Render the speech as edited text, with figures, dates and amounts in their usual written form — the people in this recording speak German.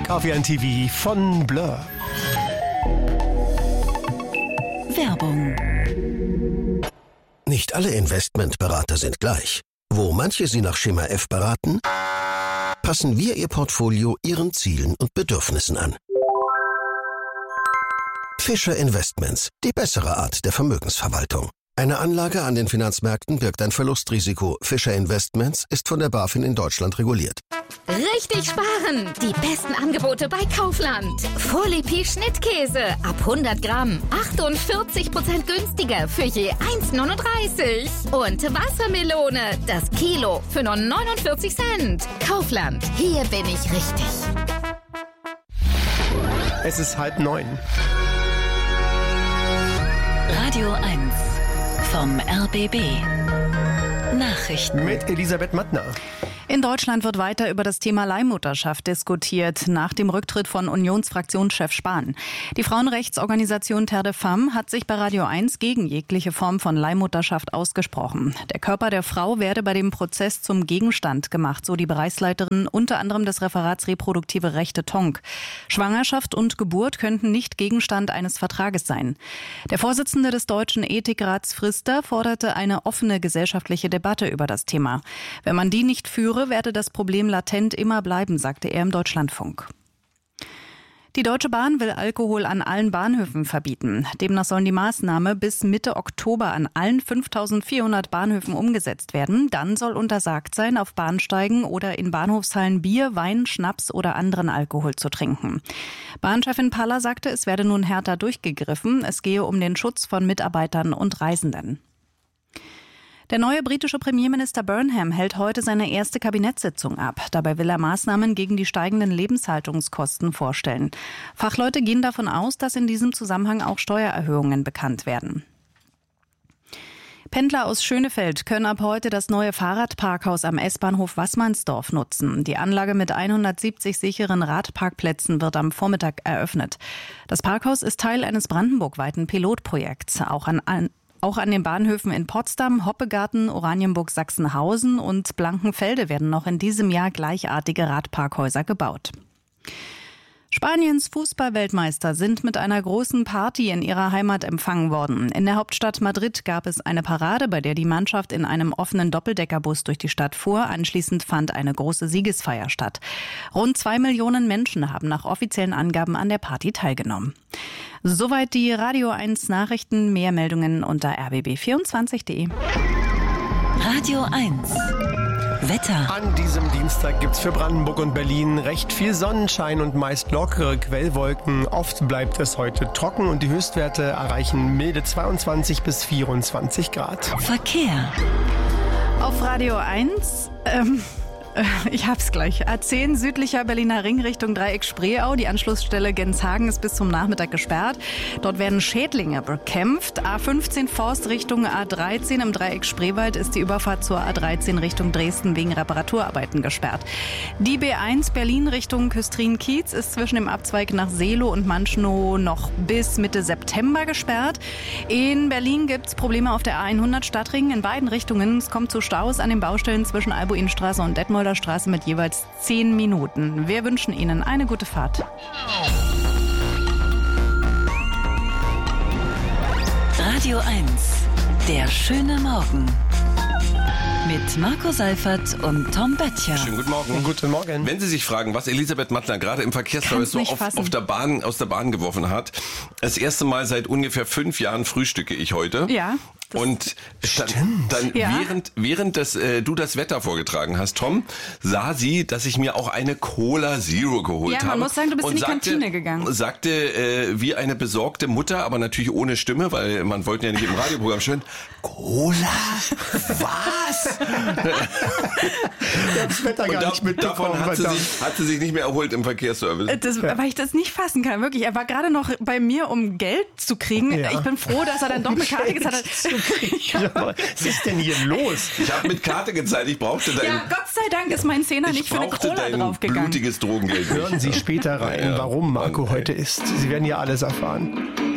Coffee and TV von Blur. Werbung. Nicht alle Investmentberater sind gleich. Wo manche Sie nach Schema F beraten, passen wir Ihr Portfolio Ihren Zielen und Bedürfnissen an. Fischer Investments, die bessere Art der Vermögensverwaltung. Eine Anlage an den Finanzmärkten birgt ein Verlustrisiko. Fischer Investments ist von der BaFin in Deutschland reguliert. Richtig sparen! Die besten Angebote bei Kaufland. Fourlipi Schnittkäse ab 100 Gramm. 48% günstiger für je 1,39. Und Wassermelone, das Kilo für nur 49 Cent. Kaufland, hier bin ich richtig. Es ist 8:30. Radio 1 vom RBB. Nachrichten. Mit Elisabeth Mattner. In Deutschland wird weiter über das Thema Leihmutterschaft diskutiert, nach dem Rücktritt von Unionsfraktionschef Spahn. Die Frauenrechtsorganisation Terre de Femme hat sich bei Radio 1 gegen jegliche Form von Leihmutterschaft ausgesprochen. Der Körper der Frau werde bei dem Prozess zum Gegenstand gemacht, so die Bereichsleiterin unter anderem des Referats Reproduktive Rechte Tonk. Schwangerschaft und Geburt könnten nicht Gegenstand eines Vertrages sein. Der Vorsitzende des Deutschen Ethikrats Frister forderte eine offene gesellschaftliche Debatte über das Thema. Wenn man die nicht führe, werde das Problem latent immer bleiben, sagte er im Deutschlandfunk. Die Deutsche Bahn will Alkohol an allen Bahnhöfen verbieten. Demnach sollen die Maßnahme bis Mitte Oktober an allen 5.400 Bahnhöfen umgesetzt werden. Dann soll untersagt sein, auf Bahnsteigen oder in Bahnhofshallen Bier, Wein, Schnaps oder anderen Alkohol zu trinken. Bahnchefin Paller sagte, es werde nun härter durchgegriffen. Es gehe um den Schutz von Mitarbeitern und Reisenden. Der neue britische Premierminister Burnham hält heute seine erste Kabinettssitzung ab. Dabei will er Maßnahmen gegen die steigenden Lebenshaltungskosten vorstellen. Fachleute gehen davon aus, dass in diesem Zusammenhang auch Steuererhöhungen bekannt werden. Pendler aus Schönefeld können ab heute das neue Fahrradparkhaus am S-Bahnhof Waßmannsdorf nutzen. Die Anlage mit 170 sicheren Radparkplätzen wird am Vormittag eröffnet. Das Parkhaus ist Teil eines brandenburgweiten Pilotprojekts. Auch an den Bahnhöfen in Potsdam, Hoppegarten, Oranienburg, Sachsenhausen und Blankenfelde werden noch in diesem Jahr gleichartige Radparkhäuser gebaut. Spaniens Fußball-Weltmeister sind mit einer großen Party in ihrer Heimat empfangen worden. In der Hauptstadt Madrid gab es eine Parade, bei der die Mannschaft in einem offenen Doppeldeckerbus durch die Stadt fuhr. Anschließend fand eine große Siegesfeier statt. Rund 2 Millionen Menschen haben nach offiziellen Angaben an der Party teilgenommen. Soweit die Radio 1 Nachrichten. Mehr Meldungen unter rbb24.de. Radio 1 Wetter. An diesem Dienstag gibt's für Brandenburg und Berlin recht viel Sonnenschein und meist lockere Quellwolken. Oft bleibt es heute trocken und die Höchstwerte erreichen milde 22 bis 24 Grad. Verkehr. Auf Radio 1, ich hab's gleich. A10 südlicher Berliner Ring Richtung Dreieck Spreeau. Die Anschlussstelle Genshagen ist bis zum Nachmittag gesperrt. Dort werden Schädlinge bekämpft. A15 Forst Richtung A13 im Dreieck Spreewald ist die Überfahrt zur A13 Richtung Dresden wegen Reparaturarbeiten gesperrt. Die B1 Berlin Richtung Küstrin-Kiez ist zwischen dem Abzweig nach Seelow und Manschnow noch bis Mitte September gesperrt. In Berlin gibt's Probleme auf der A100 Stadtring in beiden Richtungen. Es kommt zu Staus an den Baustellen zwischen Albuinstraße und Detmolder Straße mit jeweils 10 Minuten. Wir wünschen Ihnen eine gute Fahrt. Radio 1, der schöne Morgen. Mit Marco Seifert und Tom Böttcher. Schönen guten Morgen. Guten Morgen. Wenn Sie sich fragen, was Elisabeth Mattner gerade im Verkehrsstau so aus der Bahn geworfen hat, das erste Mal seit ungefähr 5 Jahren frühstücke ich heute. Ja. Und dann während du das Wetter vorgetragen hast, Tom, sah sie, dass ich mir auch eine Cola Zero geholt habe. Ja, man muss sagen, du bist in die Kantine gegangen. Sagte wie eine besorgte Mutter, aber natürlich ohne Stimme, weil man wollte ja nicht im Radioprogramm schön, Cola? Was? Das Wetter gar nicht mitbekommen. Davon hat sie sich nicht mehr erholt im Verkehrsservice. Weil ich das nicht fassen kann, wirklich. Er war gerade noch bei mir, um Geld zu kriegen. Ja. Ich bin froh, dass er dann doch eine Karte gezahlt hat. Was ist denn hier los? Ich habe mit Karte gezahlt, ich brauchte dein... Ja, Gott sei Dank ist mein Zehner nicht für eine Cola draufgegangen. Blutiges Drogengeld. Hören Sie später rein, warum Marco heute isst. Sie werden ja alles erfahren.